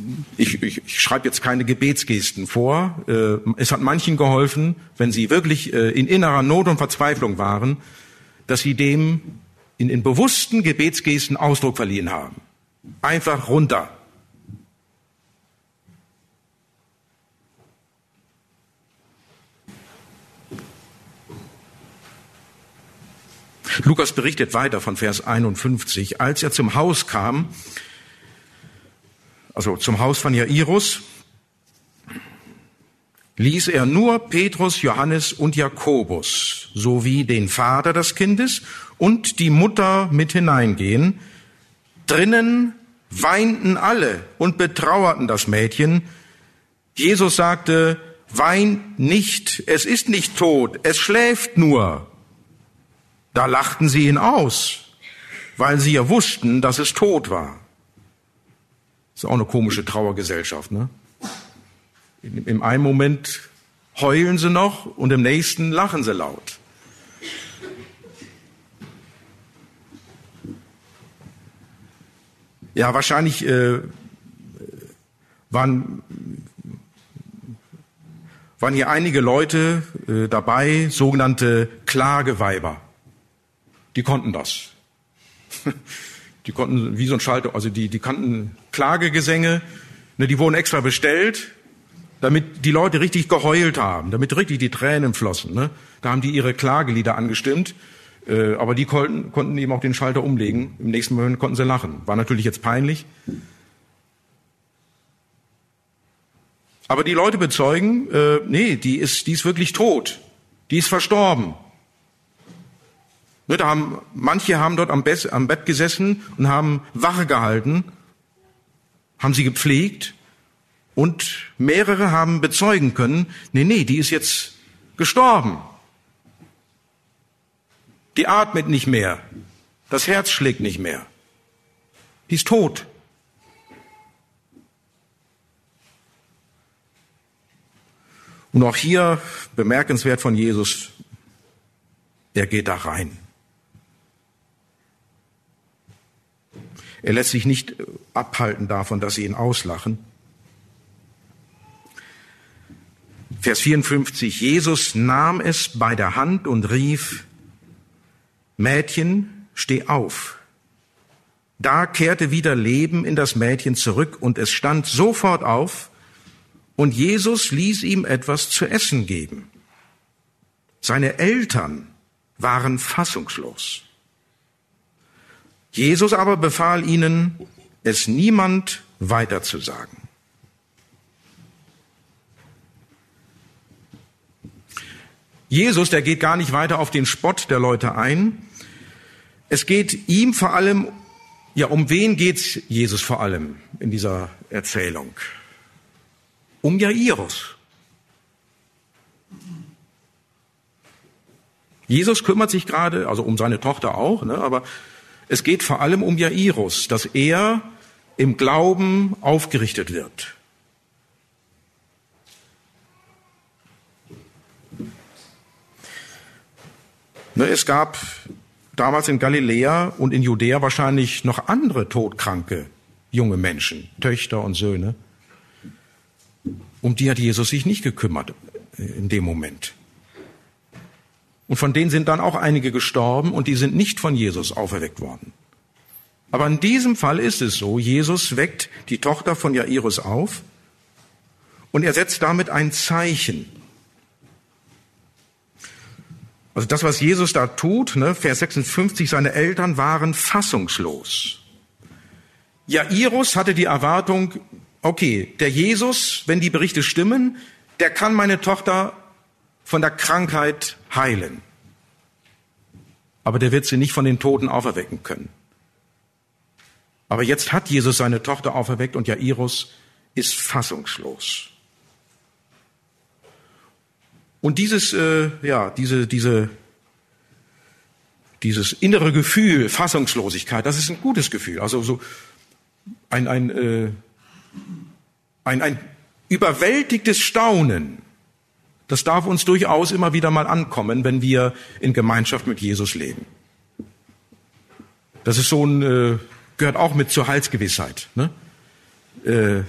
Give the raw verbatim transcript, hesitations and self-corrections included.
ich, ich, ich schreibe jetzt keine Gebetsgesten vor. Äh, es hat manchen geholfen, wenn sie wirklich äh, in innerer Not und Verzweiflung waren, dass sie dem in, in bewussten Gebetsgesten Ausdruck verliehen haben. Einfach runter. Lukas berichtet weiter von Vers einundfünfzig. Als er zum Haus kam, also zum Haus von Jairus, ließ er nur Petrus, Johannes und Jakobus sowie den Vater des Kindes und die Mutter mit hineingehen. Drinnen weinten alle und betrauerten das Mädchen. Jesus sagte, weint nicht, es ist nicht tot, es schläft nur. Da lachten sie ihn aus, weil sie ja wussten, dass es tot war. Ist auch eine komische Trauergesellschaft, ne? Im einen Moment heulen sie noch und im nächsten lachen sie laut. Ja, wahrscheinlich äh, waren, waren hier einige Leute äh, dabei, sogenannte Klageweiber. Die konnten das. Die konnten wie so ein Schalter, also die, die kannten Klagegesänge, ne, die wurden extra bestellt, damit die Leute richtig geheult haben, damit richtig die Tränen flossen. Ne? Da haben die ihre Klagelieder angestimmt, äh, aber die konnten, konnten eben auch den Schalter umlegen. Im nächsten Moment konnten sie lachen. War natürlich jetzt peinlich. Aber die Leute bezeugen, äh, nee, die ist, die ist wirklich tot. Die ist verstorben. Ne, da haben, manche haben dort am, Be- am Bett gesessen und haben Wache gehalten, haben sie gepflegt. Und mehrere haben bezeugen können, nee, nee, die ist jetzt gestorben. Die atmet nicht mehr. Das Herz schlägt nicht mehr. Die ist tot. Und auch hier bemerkenswert von Jesus, er geht da rein. Er lässt sich nicht abhalten davon, dass sie ihn auslachen. Vers vierundfünfzig, Jesus nahm es bei der Hand und rief, Mädchen, steh auf. Da kehrte wieder Leben in das Mädchen zurück und es stand sofort auf und Jesus ließ ihm etwas zu essen geben. Seine Eltern waren fassungslos. Jesus aber befahl ihnen, es niemand weiterzusagen. Jesus, der geht gar nicht weiter auf den Spott der Leute ein. Es geht ihm vor allem, ja, um wen geht's Jesus vor allem in dieser Erzählung? Um Jairus. Jesus kümmert sich gerade, also um seine Tochter auch, ne, aber es geht vor allem um Jairus, dass er im Glauben aufgerichtet wird. Es gab damals in Galiläa und in Judäa wahrscheinlich noch andere todkranke junge Menschen, Töchter und Söhne. Um die hat Jesus sich nicht gekümmert in dem Moment. Und von denen sind dann auch einige gestorben und die sind nicht von Jesus auferweckt worden. Aber in diesem Fall ist es so, Jesus weckt die Tochter von Jairus auf und er setzt damit ein Zeichen. Also das, was Jesus da tut, ne, Vers sechsundfünfzig, seine Eltern waren fassungslos. Jairus hatte die Erwartung, okay, der Jesus, wenn die Berichte stimmen, der kann meine Tochter von der Krankheit heilen. Aber der wird sie nicht von den Toten auferwecken können. Aber jetzt hat Jesus seine Tochter auferweckt und Jairus ist fassungslos. Und dieses, äh, ja, diese, diese, dieses innere Gefühl, Fassungslosigkeit, das ist ein gutes Gefühl. Also so ein, ein, äh, ein, ein überwältigtes Staunen. Das darf uns durchaus immer wieder mal ankommen, wenn wir in Gemeinschaft mit Jesus leben. Das ist so ein, äh, gehört auch mit zur Heilsgewissheit, ne? Äh,